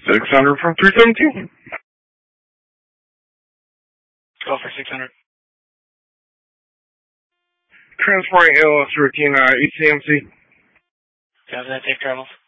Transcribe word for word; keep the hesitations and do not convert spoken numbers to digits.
six hundred from three seventeen. Go for six hundred. Transporting L S routine, uh, E C M C. Copy that, safe travels.